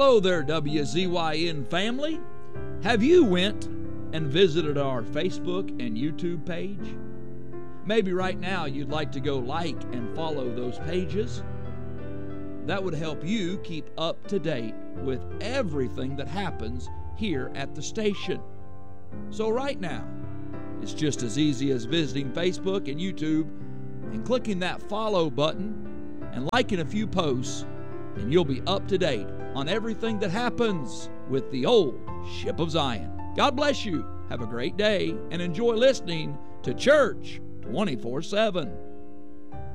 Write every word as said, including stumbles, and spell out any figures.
Hello there, W Z Y N family. Have you went and visited our Facebook and YouTube page? Maybe right now you'd like to go like and follow those pages. That would help you keep up to date with everything that happens here at the station. So right now, it's just as easy as visiting Facebook and YouTube and clicking that follow button and liking a few posts, and you'll be up to date on everything that happens with the old Ship of Zion. God bless you. Have a great day and enjoy listening to Church twenty-four seven.